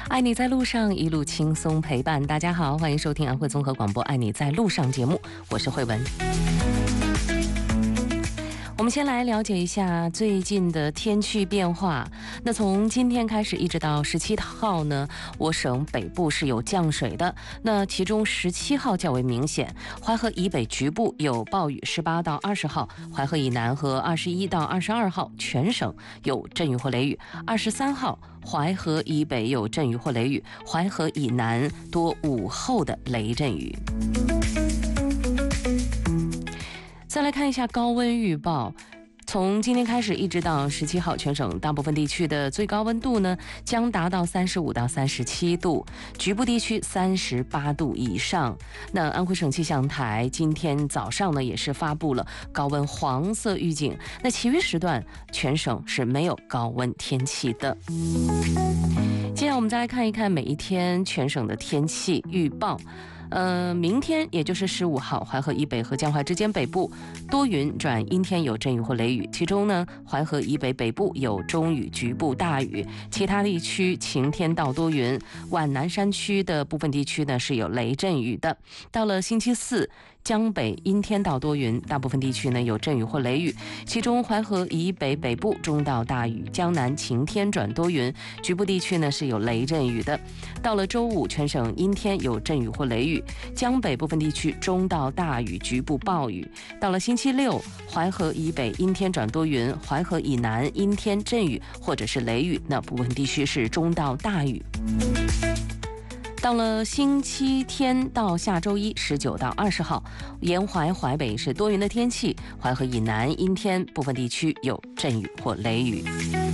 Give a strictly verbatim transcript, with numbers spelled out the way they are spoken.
爱你在路上，一路轻松陪伴。大家好，欢迎收听安徽综合广播《爱你在路上》节目，我是慧文。我们先来了解一下最近的天气变化。那从今天开始一直到十七号呢，我省北部是有降水的。那其中十七号较为明显，淮河以北局部有暴雨。十八到二十号，淮河以南和二十一到二十二号全省有阵雨或雷雨。二十三号，淮河以北有阵雨或雷雨，淮河以南多午后的雷阵雨。再来看一下高温预报。从今天开始一直到十七号，全省大部分地区的最高温度呢将达到三十五到三十七度，局部地区三十八度以上。那安徽省气象台今天早上呢也是发布了高温黄色预警，那其余时段全省是没有高温天气的。接下来我们再来看一看每一天全省的天气预报。呃，明天也就是十五号，淮河以北和江淮之间北部多云转阴天，有阵雨或雷雨。其中呢，淮河以北北部有中雨，局部大雨；其他地区晴天到多云。皖南山区的部分地区呢是有雷阵雨的。到了星期四，江北阴天到多云，大部分地区呢有阵雨或雷雨，其中淮河以北北部中到大雨，江南晴天转多云，局部地区呢是有雷阵雨的。到了周五，全省阴天有阵雨或雷雨，江北部分地区中到大雨，局部暴雨。到了星期六，淮河以北阴天转多云，淮河以南阴天阵雨或者是雷雨，那部分地区是中到大雨。到了星期天到下周一，十九到二十号，沿淮淮北是多云的天气，淮河以南阴天，部分地区有阵雨或雷雨。